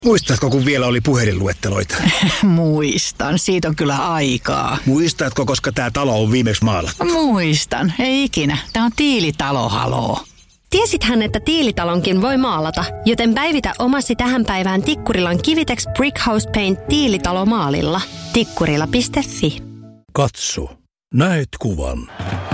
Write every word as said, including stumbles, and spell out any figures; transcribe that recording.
Muistatko, kun vielä oli puhelinluetteloita? Muistan, siitä on kyllä aikaa. Muistatko, koska tämä talo on viimeksi maalattu? Muistan, ei ikinä. Tämä on Tiilitalo, haloo. Tiesithän, että Tiilitalonkin voi maalata, joten päivitä omasi tähän päivään Tikkurilan Kivitex Brickhouse Paint Tiilitalo maalilla. Tikkurila piste fi. Katso, näet kuvan.